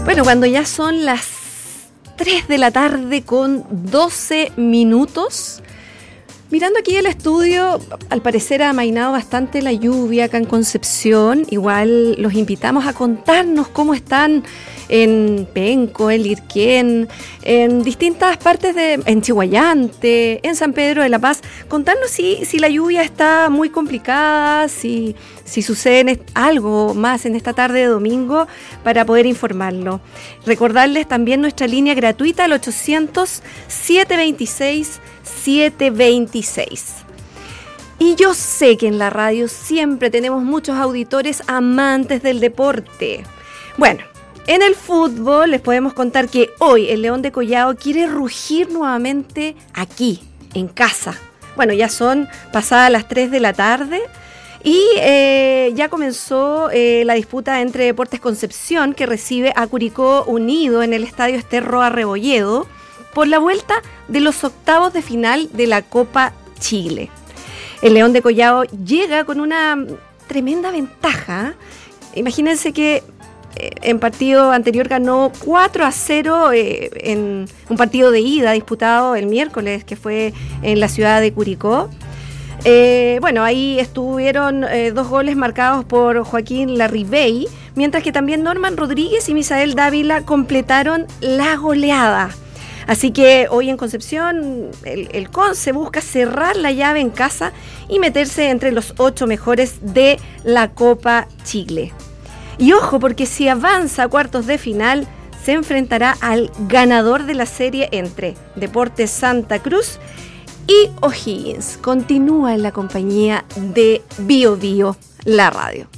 Bueno, cuando ya son las 3 de la tarde con 12 minutos, mirando aquí el estudio, al parecer ha amainado bastante la lluvia acá en Concepción. Igual los invitamos a contarnos cómo están en Penco, en Lirquén, en distintas partes en Chihuayante, en San Pedro de la Paz. Contarnos si la lluvia está muy complicada, si sucede algo más en esta tarde de domingo para poder informarlo. Recordarles también nuestra línea gratuita al 800-726-726. Y yo sé que en la radio siempre tenemos muchos auditores amantes del deporte. Bueno, en el fútbol les podemos contar que hoy el León de Collao quiere rugir nuevamente aquí, en casa. Bueno, ya son pasadas las 3 de la tarde y ya comenzó la disputa entre Deportes Concepción, que recibe a Curicó Unido en el Estadio Ester Roa Rebolledo, por la vuelta de los octavos de final de la Copa Chile. El León de Collao llega con una tremenda ventaja. Imagínense que en partido anterior ganó 4-0 en un partido de ida disputado el miércoles, que fue en la ciudad de Curicó. Bueno, ahí estuvieron 2 goles marcados por Joaquín Larribey, mientras que también Norman Rodríguez y Misael Dávila completaron la goleada. Así que hoy en Concepción el Conce busca cerrar la llave en casa y meterse entre los 8 mejores de la Copa Chile. Y ojo, porque si avanza a cuartos de final, se enfrentará al ganador de la serie entre Deportes Santa Cruz y O'Higgins. Continúa en la compañía de Bio Bio, la radio.